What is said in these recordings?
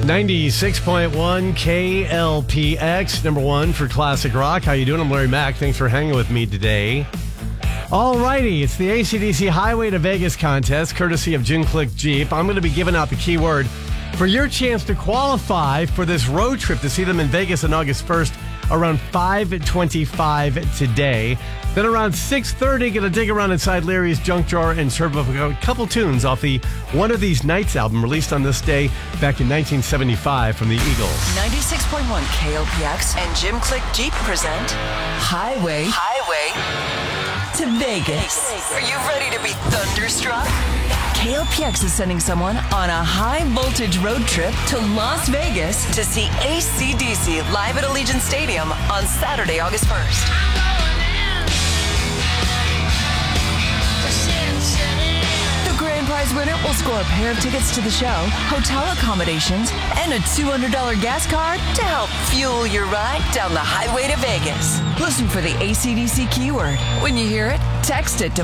96.1 KLPX, number one for classic rock. How you doing? I'm Larry Mack. Thanks for hanging with me today. All righty, it's the AC/DC Highway to Vegas contest, courtesy of Jim Click Jeep. I'm going to be giving out the keyword for your chance to qualify for this road trip to see them in Vegas on August 1st around 5:25 today. Then around 6:30, going to dig around inside Larry's junk drawer and serve up a couple tunes off the One of These Nights album released on this day back in 1975 from the Eagles. 96.1 KLPX and Jim Click Jeep present Highway to Vegas. Are you ready to be thunderstruck? KLPX is sending someone on a high-voltage road trip to Las Vegas to see AC/DC live at Allegiant Stadium on Saturday, August 1st. The grand prize winner will score a pair of tickets to the show, hotel accommodations, and a $200 gas card to help fuel your ride down the highway to Vegas. Listen for the AC/DC keyword. When you hear it, text it to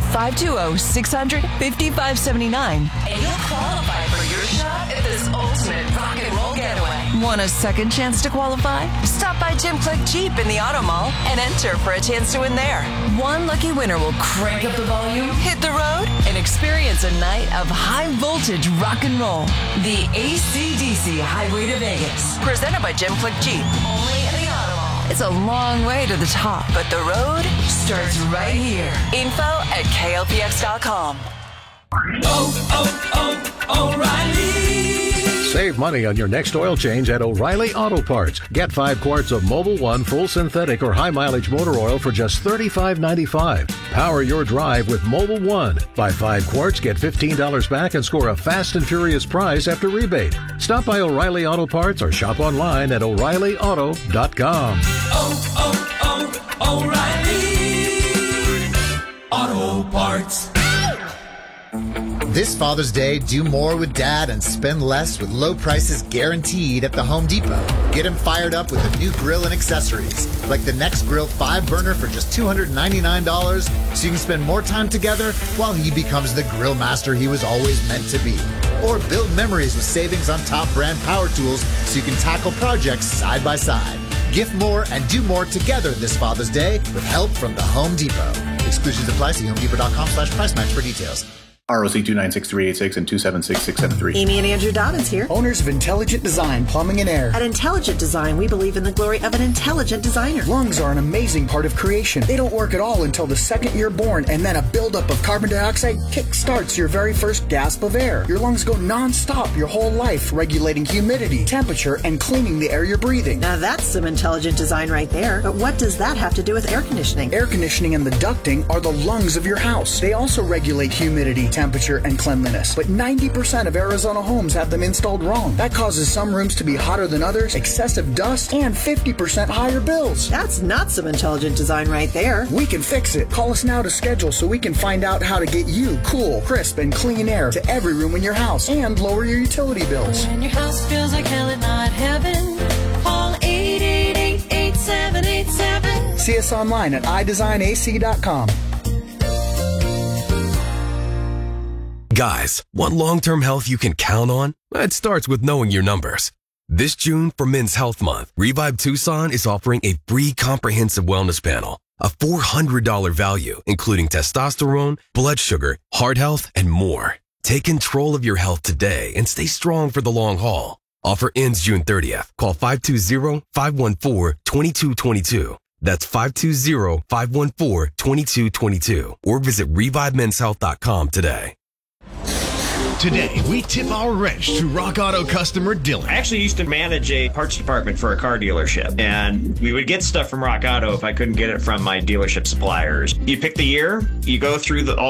520-600-5579, and you'll qualify for your shot at this ultimate rock and roll getaway. Want a second chance to qualify? Stop by Jim Click Jeep in the Auto Mall and enter for a chance to win there. One lucky winner will crank up the volume, hit the road, and experience a night of high-voltage rock and roll. The AC/DC Highway to Vegas. Presented by Jim Click Jeep. Only in the Auto Mall. It's a long way to the top, but the road starts right here. Info at KLPX.com. O'Reilly. Save money on your next oil change at O'Reilly Auto Parts. Get 5 quarts of Mobil 1 full synthetic or high mileage motor oil for just $35.95. Power your drive with Mobil 1. Buy 5 quarts, get $15 back, and score a fast and furious prize after rebate. Stop by O'Reilly Auto Parts or shop online at O'ReillyAuto.com. O'Reilly Auto Parts. This Father's Day, do more with Dad and spend less with low prices guaranteed at the Home Depot. Get him fired up with a new grill and accessories, like the Next Grill 5-burner for just $299, so you can spend more time together while he becomes the grill master he was always meant to be. Or build memories with savings on top brand power tools so you can tackle projects side by side. Gift more and do more together this Father's Day with help from the Home Depot. Exclusions apply. See HomeDepot.com/price match for details. ROC 296-386 and 276-673. Amy and Andrew Dobbins here. Owners of Intelligent Design Plumbing and Air. At Intelligent Design, we believe in the glory of an intelligent designer. Lungs are an amazing part of creation. They don't work at all until the second you're born, and then a buildup of carbon dioxide kick-starts your very first gasp of air. Your lungs go non-stop your whole life, regulating humidity, temperature, and cleaning the air you're breathing. Now that's some intelligent design right there. But what does that have to do with air conditioning? Air conditioning and the ducting are the lungs of your house. They also regulate humidity, temperature, and cleanliness. But 90% of Arizona homes have them installed wrong. That causes some rooms to be hotter than others, excessive dust, and 50% higher bills. That's not some intelligent design right there. We can fix it. Call us now to schedule so we can find out how to get you cool, crisp, and clean air to every room in your house and lower your utility bills. When your house feels like hell and not heaven, call 888-8787. See us online at iDesignAC.com. Guys, want long-term health you can count on? It starts with knowing your numbers. This June, for Men's Health Month, Revive Tucson is offering a free comprehensive wellness panel, a $400 value, including testosterone, blood sugar, heart health, and more. Take control of your health today and stay strong for the long haul. Offer ends June 30th. Call 520-514-2222. That's 520-514-2222. Or visit ReviveMen'sHealth.com today. Today, we tip our wrench to Rock Auto customer Dylan. I actually used to manage a parts department for a car dealership, and we would get stuff from Rock Auto if I couldn't get it from my dealership suppliers. You pick the year, you go through all